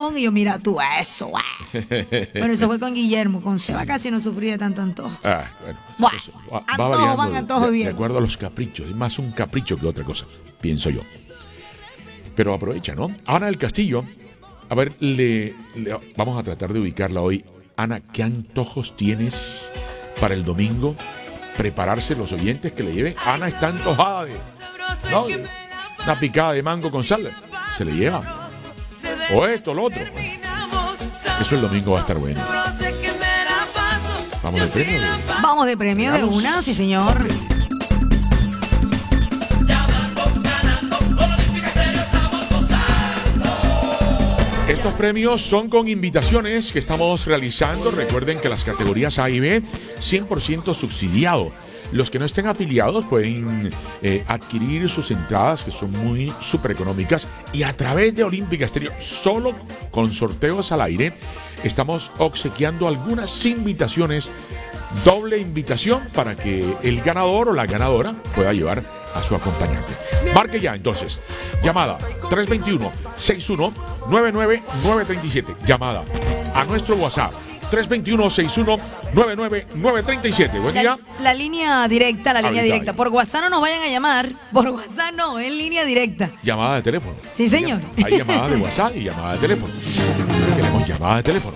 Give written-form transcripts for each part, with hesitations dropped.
jamón. Y yo, mira tú, eso. Bueno, eso fue con Guillermo. Con Seba casi no sufría tanto antojo. Bueno, eso va variando van antojo bien. de acuerdo a los caprichos. Es más un capricho que otra cosa, pienso yo. Pero aprovecha, ¿no? Ana del Castillo. A ver, vamos a tratar de ubicarla hoy. Ana, ¿qué antojos tienes para el domingo? Prepararse los oyentes que le lleven. Ana está antojada de una picada de mango con sal. Se le lleva. O esto, lo otro. Eso el domingo va a estar bueno. ¿Vamos de premio? Vamos de premio de una, sí señor. Estos premios son con invitaciones que estamos realizando. Recuerden que las categorías A y B, 100% subsidiado. Los que no estén afiliados pueden adquirir sus entradas, que son muy súper económicas. Y a través de Olímpica Estéreo, solo con sorteos al aire, estamos obsequiando algunas invitaciones. Doble invitación para que el ganador o la ganadora pueda llevar a su acompañante. Marque ya entonces. Llamada 321-61-99-937. Llamada a nuestro WhatsApp 321-61-99-937. Buen día. La línea directa, directa. Por WhatsApp no nos vayan a llamar. Por WhatsApp no, en línea directa. Llamada de teléfono. Sí, señor. Hay llamada de WhatsApp y llamada de teléfono. Tenemos llamada de teléfono.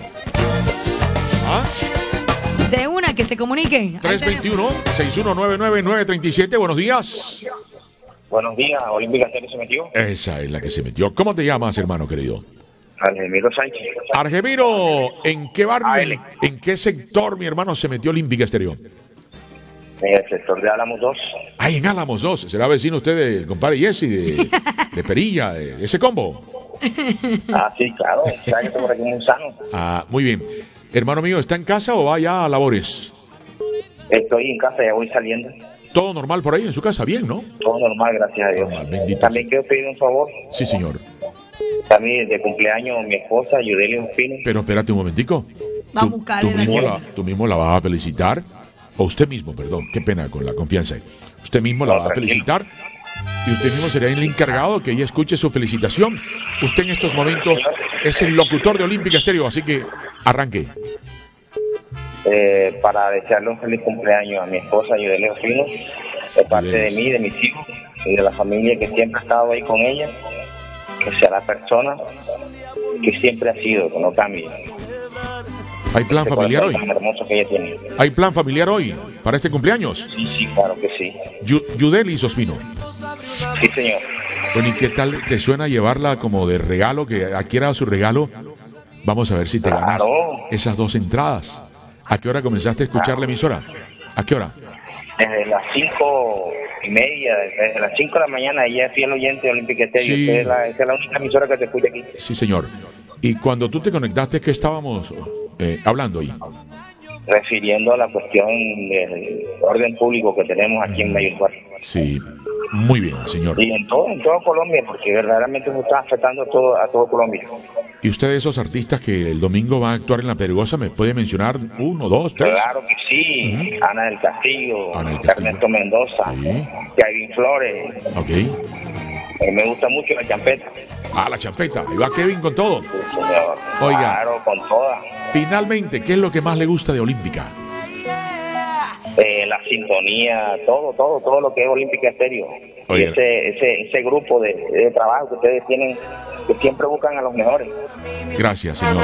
De una que se comuniquen. 321-6199-937. Buenos días. Buenos días, Olímpica Estéreo se metió. Esa es la que se metió. ¿Cómo te llamas, hermano querido? Argemiro Sánchez. Argemiro, ¿en qué barrio, en qué sector, mi hermano, se metió Olímpica Estéreo? En el sector de Álamos 2. Ay, en Álamos 2. ¿Será vecino usted del compadre Jesse, de Perilla, de ese combo? Sí, claro. ¿Sabes que por aquí muy sano? Muy bien. Hermano mío, ¿está en casa o va ya a labores? Estoy en casa, ya voy saliendo. ¿Todo normal por ahí en su casa? Bien, ¿no? Todo normal, gracias a Dios. Bendito. También quiero pedir un favor. Sí, señor. También de cumpleaños mi esposa, Yudelia Espino. Pero espérate un momentico. Va a buscarle ¿Tú mismo la vas a felicitar? O usted mismo, perdón. Qué pena con la confianza. Usted mismo la va a felicitar. Y usted mismo será el encargado que ella escuche su felicitación. Usted en estos momentos es el locutor de Olímpica Estéreo, así que arranque. Para desearle un feliz cumpleaños a mi esposa Yudelia Espino, de parte de mí, de mis hijos y de la familia que siempre ha estado ahí con ella, que sea la persona que siempre ha sido, que no cambie. ¿Hay plan familiar hoy? Tan hermoso que ella tiene. ¿Hay plan familiar hoy para este cumpleaños? Sí, claro que sí. Yudelia Ospino. Sí, señor. Bueno, ¿y qué tal te suena llevarla como de regalo, que adquiera su regalo? Vamos a ver si te ganas esas 2 entradas. ¿A qué hora comenzaste a escuchar la emisora? ¿A qué hora? Desde las 5:30, desde las 5 de la mañana. Ella es fiel oyente de Olímpica Estéreo. Sí. Esa es la única emisora que te escucha aquí. Sí, señor. Y cuando tú te conectaste, ¿qué estábamos hablando ahí? Refiriendo a la cuestión del orden público que tenemos aquí en Mayuzuar. Sí, muy bien, señor. Y en todo Colombia, porque verdaderamente se está afectando a todo Colombia. ¿Y usted de esos artistas que el domingo van a actuar en La Pedregosa, me puede mencionar 1, 2, 3? Claro que sí. Ana del Castillo, Ernesto Mendoza, Kevin Flores. Ok. Me gusta mucho la champeta. La champeta. Ahí va Kevin con todo. Sí, señor. Oiga. Claro, con todas. Finalmente, ¿qué es lo que más le gusta de Olímpica? La sintonía, todo lo que es Olímpica Estéreo. Y ese grupo de trabajo que ustedes tienen, que siempre buscan a los mejores. Gracias, señor.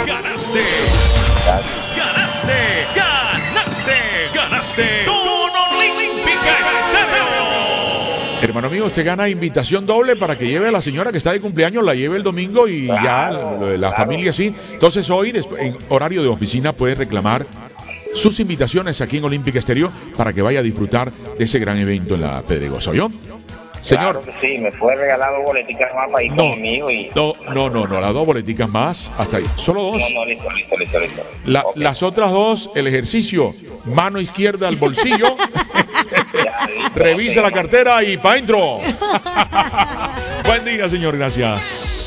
Ganaste con Olímpica Estéreo. Hermano mío, usted gana invitación doble para que lleve a la señora que está de cumpleaños, la lleve el domingo y la familia sí. Entonces hoy, en horario de oficina, puede reclamar sus invitaciones aquí en Olímpica Estéreo para que vaya a disfrutar de ese gran evento en La Pedregosa. ¿Oyó? Señor. Claro que sí, me fue regalado boleticas más para ir conmigo y... No, las 2 boleticas más, hasta ahí. Solo 2. No, listo. Okay. Las otras 2, el ejercicio, mano izquierda al bolsillo, revisa la cartera y pa' adentro. Buen día, señor, gracias.